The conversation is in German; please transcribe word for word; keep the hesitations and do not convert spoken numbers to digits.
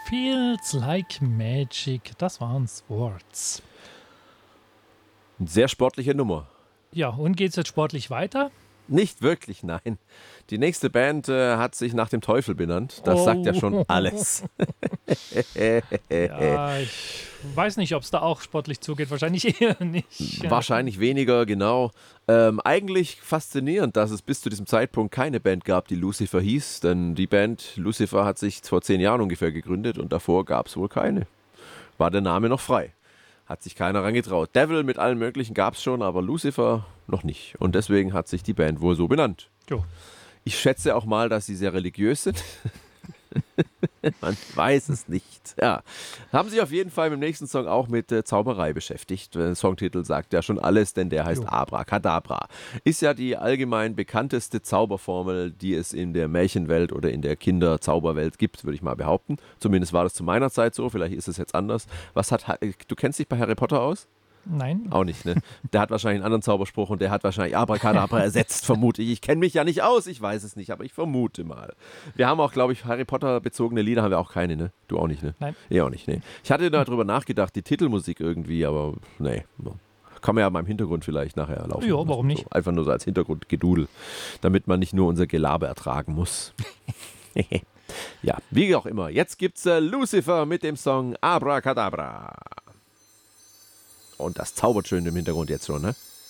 Feels like magic. Das waren Swords. Eine sehr sportliche Nummer. Ja, und geht's jetzt sportlich weiter? Nicht wirklich, nein. Die nächste Band äh, hat sich nach dem Teufel benannt. Das Oh. sagt ja schon alles. Ja, ich weiß nicht, ob es da auch sportlich zugeht. Wahrscheinlich eher nicht. Wahrscheinlich weniger, genau. Ähm, eigentlich faszinierend, dass es bis zu diesem Zeitpunkt keine Band gab, die Lucifer hieß. Denn die Band Lucifer hat sich vor zehn Jahren ungefähr gegründet und davor gab es wohl keine. War der Name noch frei. Hat sich keiner rangetraut. Devil mit allen möglichen gab es schon, aber Lucifer noch nicht. Und deswegen hat sich die Band wohl so benannt. Jo. Ich schätze auch mal, dass sie sehr religiös sind. Man weiß es nicht. Ja. Haben sich auf jeden Fall im nächsten Song auch mit äh, Zauberei beschäftigt. Der Songtitel sagt ja schon alles, denn der heißt Jo. Abracadabra. Ist ja die allgemein bekannteste Zauberformel, die es in der Märchenwelt oder in der Kinderzauberwelt gibt, würde ich mal behaupten. Zumindest war das zu meiner Zeit so, vielleicht ist es jetzt anders. Was hat, du kennst dich bei Harry Potter aus? Nein. Auch nicht, ne? Der hat wahrscheinlich einen anderen Zauberspruch und der hat wahrscheinlich Abracadabra ersetzt, vermute ich. Ich kenne mich ja nicht aus, ich weiß es nicht, aber ich vermute mal. Wir haben auch, glaube ich, Harry Potter-bezogene Lieder haben wir auch keine, ne? Du auch nicht, ne? Nein. Ich auch nicht, ne? Ich hatte darüber nachgedacht, die Titelmusik irgendwie, aber nee. Kann man ja mal im Hintergrund vielleicht nachher laufen. Ja, warum nicht? So, einfach nur so als Hintergrundgedudel, damit man nicht nur unser Gelaber ertragen muss. Ja, wie auch immer. Jetzt gibt's äh, Lucifer mit dem Song Abracadabra. Und das zaubert schön im Hintergrund jetzt schon, ne?